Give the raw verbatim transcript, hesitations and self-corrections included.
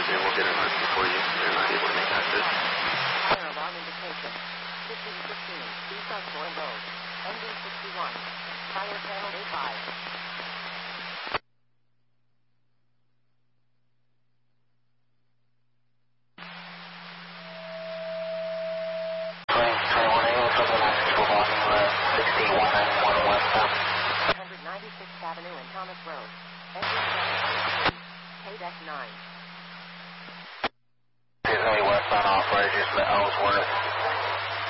and we'll get an emergency for you. They're not able to make access. Fire alarm indication. fifteen fifteen, East Osborne Road. Engine sixty-one. Fire panel A five. one ninety-sixth Avenue and Thomas Road. Engine seven K deck nine. Disney westbound off-road, just let Ellsworth.